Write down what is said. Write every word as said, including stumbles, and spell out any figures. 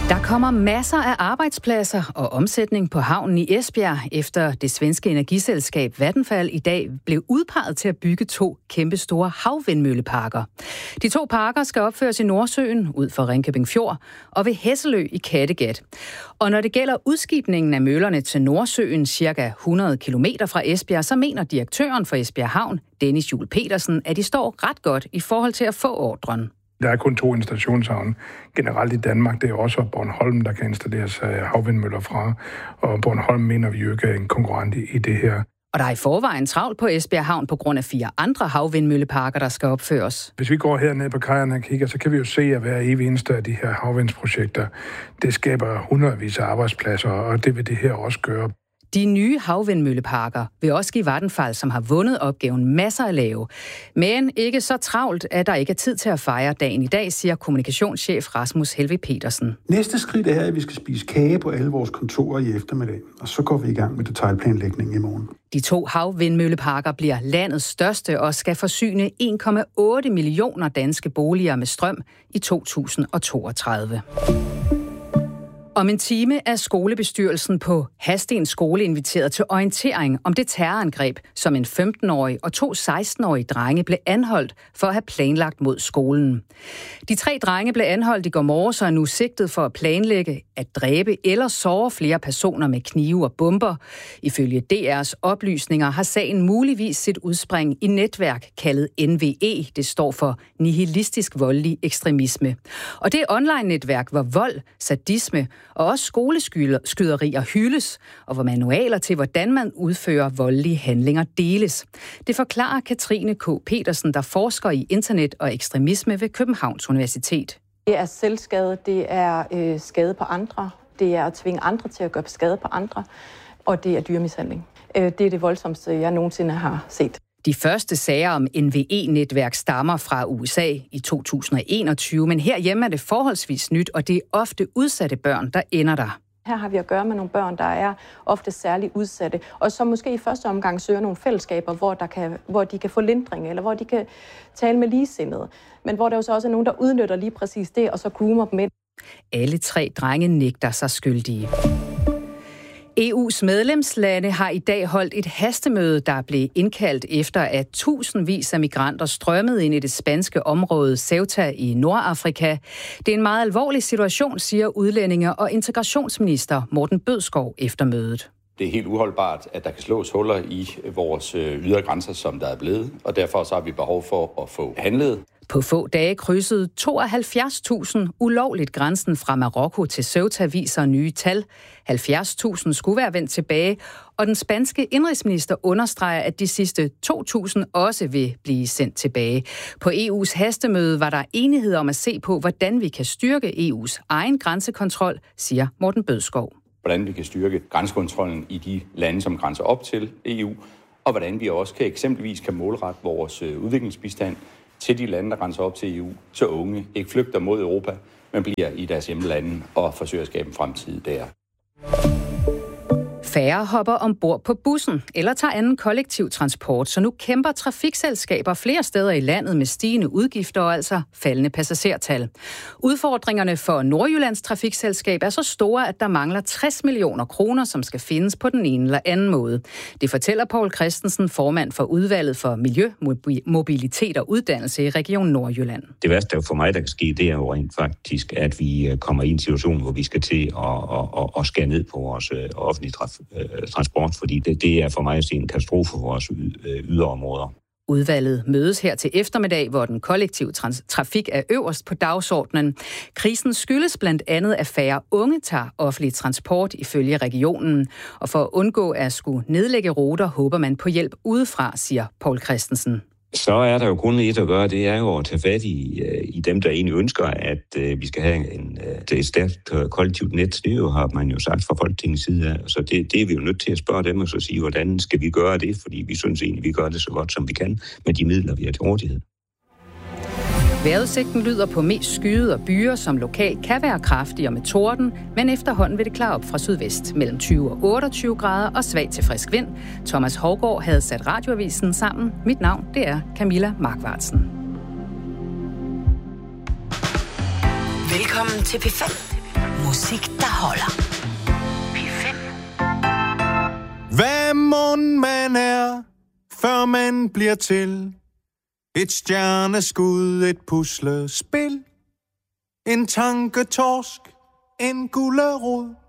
Der kommer masser af arbejdspladser og omsætning på havnen i Esbjerg, efter det svenske energiselskab Vattenfall i dag blev udpeget til at bygge to kæmpestore havvindmølleparker. De to parker skal opføres i Nordsøen ud for Ringkøbing Fjord og ved Hesselø i Kattegat. Og når det gælder udskibningen af møllerne til Nordsøen, cirka hundrede kilometer fra Esbjerg, så mener direktøren for Esbjerg Havn, Dennis Juel Petersen, at de står ret godt i forhold til at få ordren. Der er kun to installationshavne generelt i Danmark. Det er også Bornholm, der kan installeres havvindmøller fra. Og Bornholm mener vi jo ikke er en konkurrent i det her. Og der er i forvejen travlt på Esbjerg Havn på grund af fire andre havvindmølleparker, der skal opføres. Hvis vi går herned på kajerne og kigger, så kan vi jo se, at hver evig eneste af de her havvindsprojekter, det skaber hundredvis af arbejdspladser, og det vil det her også gøre. De nye havvindmølleparker vil også give Vattenfall, som har vundet opgaven, masser at lave. Men ikke så travlt, at der ikke er tid til at fejre dagen i dag, siger kommunikationschef Rasmus Helve Petersen. Næste skridt er, at vi skal spise kage på alle vores kontorer i eftermiddag, og så går vi i gang med detailplanlægning i morgen. De to havvindmølleparker bliver landets største og skal forsyne en komma otte millioner danske boliger med strøm i to tusind og toogtredive. Om en time er skolebestyrelsen på Hadsten Skole inviteret til orientering om det terrorangreb, som en femten-årig og to seksten-årige drenge blev anholdt for at have planlagt mod skolen. De tre drenge blev anholdt i går morges og er nu sigtet for at planlægge at dræbe eller såre flere personer med knive og bomber. Ifølge D R's oplysninger har sagen muligvis sit udspring i netværk kaldet N V E. Det står for nihilistisk voldelig ekstremisme. Og det er online-netværk, hvor vold, sadisme og også skoleskyderier hyldes, og hvor manualer til, hvordan man udfører voldelige handlinger, deles. Det forklarer Katrine K. Petersen, der forsker i internet og ekstremisme ved Københavns Universitet. Det er selvskade, det er øh, skade på andre, det er at tvinge andre til at gøre skade på andre, og det er dyremishandling. Øh, det er det voldsomste, jeg nogensinde har set. De første sager om N V E-netværk stammer fra U S A i to tusind og enogtyve, men herhjemme er det forholdsvis nyt, og det er ofte udsatte børn, der ender der. Her har vi at gøre med nogle børn, der er ofte særligt udsatte, og som måske i første omgang søger nogle fællesskaber, hvor, der kan, hvor de kan få lindring, eller hvor de kan tale med ligesindede, men hvor der jo så også er nogen, der udnytter lige præcis det, og så groomer dem ind. Alle tre drenge nægter sig skyldige. E U's medlemslande har i dag holdt et hastemøde, der blev indkaldt efter, at tusindvis af migranter strømmede ind i det spanske område Ceuta i Nordafrika. Det er en meget alvorlig situation, siger udlændinge- og integrationsminister Morten Bødskov efter mødet. Det er helt uholdbart, at der kan slås huller i vores ydre grænser, som der er blevet, og derfor så har vi behov for at få handlet. På få dage krydsede tooghalvfjerds tusind ulovligt grænsen fra Marokko til Ceuta, viser nye tal. halvfjerds tusind skulle være vendt tilbage, og den spanske indrigsminister understreger, at de sidste to tusind også vil blive sendt tilbage. På E U's hastemøde var der enighed om at se på, hvordan vi kan styrke E U's egen grænsekontrol, siger Morten Bødskov. Hvordan vi kan styrke grænsekontrollen i de lande, som grænser op til E U, og hvordan vi også kan eksempelvis kan målrette vores udviklingsbistand til de lande, der grænser op til E U, så unge ikke flygter mod Europa, men bliver i deres hjemlande og forsøger at skabe en fremtid der. Færre hopper ombord på bussen eller tager anden kollektiv transport, så nu kæmper trafikselskaber flere steder i landet med stigende udgifter og altså faldende passagertal. Udfordringerne for Nordjyllands trafikselskab er så store, at der mangler tres millioner kroner, som skal findes på den ene eller anden måde. Det fortæller Poul Christensen, formand for udvalget for miljø, mobilitet og uddannelse i Region Nordjylland. Det værste for mig, der kan ske, det er jo rent faktisk, at vi kommer i en situation, hvor vi skal til at, at, at, at skære ned på vores offentlige trafik. transport, fordi det, det er for mig at se en katastrofe for vores yderområder. Udvalget mødes her til eftermiddag, hvor den kollektive trans- trafik er øverst på dagsordenen. Krisen skyldes blandt andet, at færre unge tager offentlig transport ifølge regionen. Og for at undgå at skulle nedlægge ruter, håber man på hjælp udefra, siger Poul Christensen. Så er der jo kun et at gøre, det er jo at tage fat i, i dem, der egentlig ønsker, at uh, vi skal have en, uh, et stærkt uh, kollektivt net. Det jo, har man jo sagt fra Folketingets side af. Så det, det er vi jo nødt til at spørge dem og så sige, hvordan skal vi gøre det? Fordi vi synes egentlig, vi gør det så godt, som vi kan med de midler, vi har til rådighed. Vejrudsigten lyder på mest skyet og byer, som lokalt kan være kraftige og med torden, men efterhånden vil det klare op fra sydvest mellem tyve og otteogtyve grader og svag til frisk vind. Thomas Hovgaard havde sat radioavisen sammen. Mit navn, det er Camilla Markvartsen. Velkommen til P fem. Musik, der holder. P fem. Hvad mon man er, før man bliver til? Et stjerneskud, et puslespil. En tanketorsk, en gulerod.